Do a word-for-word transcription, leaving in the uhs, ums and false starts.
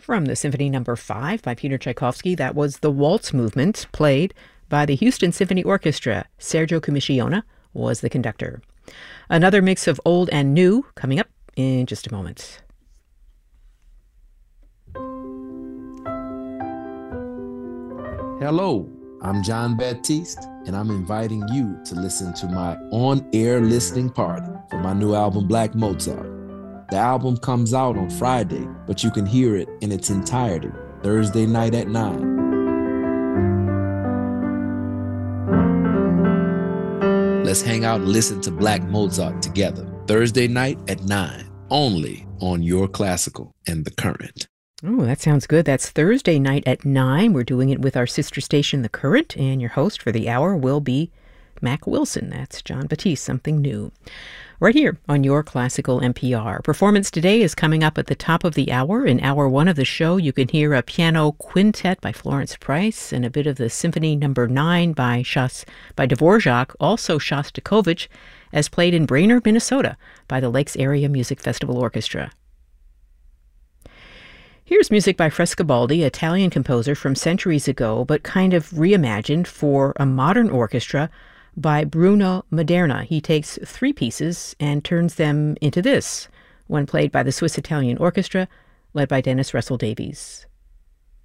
From the Symphony Number five by Peter Tchaikovsky, that was the Waltz Movement, played by the Houston Symphony Orchestra. Sergio Comissiona was the conductor. Another mix of old and new coming up in just a moment. Hello, I'm John Baptiste, and I'm inviting you to listen to my on-air listening party for my new album, Black Mozart. The album comes out on Friday, but you can hear it in its entirety Thursday night at nine. Let's hang out and listen to Black Mozart together Thursday night at nine, only on Your Classical and The Current. Oh, that sounds good. That's Thursday night at nine. We're doing it with our sister station, The Current, and your host for the hour will be Mac Wilson. That's John Batiste, something new. Right here on Your Classical N P R. Performance today is coming up at the top of the hour. In hour one of the show, you can hear a piano quintet by Florence Price and a bit of the Symphony Number nine by Shas, by Dvorak, also Shostakovich, as played in Brainerd, Minnesota by the Lakes Area Music Festival Orchestra. Here's music by Frescobaldi, Italian composer from centuries ago, but kind of reimagined for a modern orchestra by Bruno Maderna. He takes three pieces and turns them into this, when played by the Swiss Italian Orchestra, led by Dennis Russell Davies.